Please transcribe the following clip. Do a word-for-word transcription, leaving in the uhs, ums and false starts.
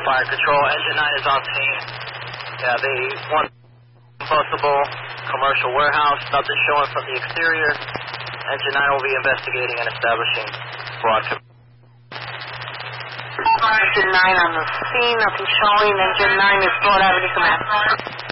Fire control, engine nine is on scene. Yeah, they want possible commercial warehouse, nothing showing from the exterior. Engine nine will be investigating and establishing broad command. Engine nine on the scene, nothing showing. Engine nine is Broad Avenue Command.